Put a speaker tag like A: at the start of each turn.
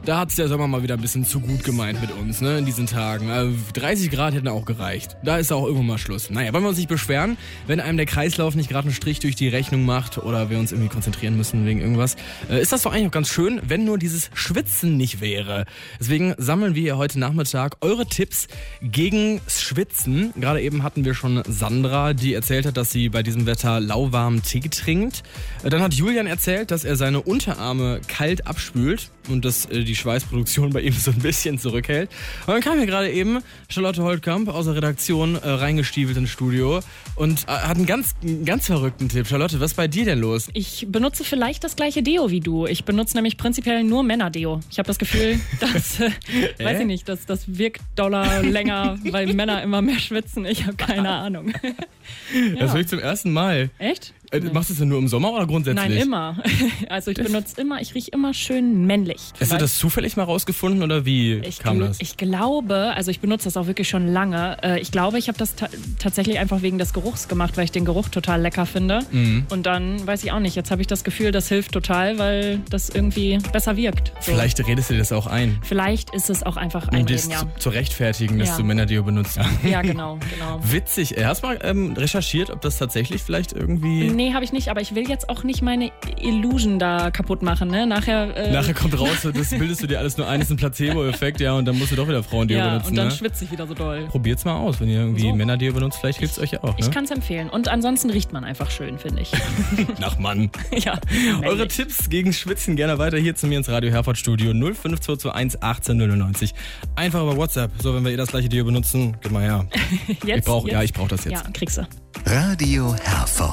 A: da hat's der Sommer mal wieder ein bisschen zu gut gemeint mit uns, ne, in diesen Tagen. 30 Grad hätten auch gereicht. Da ist auch irgendwann mal Schluss. Naja, wollen wir uns nicht beschweren, wenn einem der Kreislauf nicht gerade einen Strich durch die Rechnung macht oder wir uns irgendwie konzentrieren müssen wegen irgendwas. Ist das doch eigentlich auch ganz schön, wenn nur dieses Schwitzen nicht wäre. Deswegen sammeln wir hier heute Nachmittag eure Tipps gegen Schwitzen. Gerade eben hatten wir schon Sandra, die erzählt hat, dass sie bei diesem Wetter lauwarmen Tee trinkt. Dann hat Julian erzählt, dass er seine Unterarme kalt abspült und dass die Schweißproduktion bei ihm so ein bisschen zurückhält. Und dann kam hier gerade eben Charlotte Holtkamp aus der Redaktion reingestiefelt ins Studio und hat einen ganz verrückten Tipp. Charlotte, was ist bei dir denn los?
B: Ich benutze vielleicht das gleiche Deo wie du. Ich benutze nämlich prinzipiell nur Männerdeo. Ich habe das Gefühl, dass, weiß ich nicht, das wirkt doller länger, weil Männer immer mehr schwitzen. Ich habe keine Ahnung.
A: Das höre ich zum ersten Mal.
B: Echt?
A: Machst du das denn nur im Sommer oder grundsätzlich?
B: Nein, immer. Also ich rieche immer schön männlich.
A: Hast du das zufällig mal rausgefunden oder wie kam das?
B: Ich glaube, also ich benutze das auch wirklich schon lange. Ich glaube, ich habe das tatsächlich einfach wegen des Geruchs gemacht, weil ich den Geruch total lecker finde. Mhm. Und dann, weiß ich auch nicht, jetzt habe ich das Gefühl, das hilft total, weil das irgendwie besser wirkt. So.
A: Vielleicht redest du dir das auch ein.
B: Vielleicht ist es auch einfach ein
A: Um das zu rechtfertigen, dass du Männerdeo benutzt.
B: Ja, genau.
A: Witzig. Hast du mal recherchiert, ob das tatsächlich vielleicht irgendwie...
B: Nee, habe ich nicht, aber ich will jetzt auch nicht meine Illusion da kaputt machen, ne?
A: Nachher kommt raus, das bildest du dir alles nur ein, ist ein Placebo-Effekt, ja, und dann musst du doch wieder Frauendeo benutzen.
B: Und dann schwitze ich wieder so doll.
A: Probiert's mal aus, wenn ihr irgendwie Männerdeo benutzt, vielleicht hilft's euch ja auch. Ne?
B: Ich kann's empfehlen. Und ansonsten riecht man einfach schön, finde ich.
A: Nach Mann.
B: Ja.
A: Eure Tipps gegen Schwitzen gerne weiter hier zu mir ins Radio Herford Studio 05221 18 090. Einfach über WhatsApp. So, wenn wir das gleiche Deo benutzen, gib mal her.
B: Jetzt?
A: Ich brauch das jetzt.
B: Ja, kriegst du.
C: Radio Herford.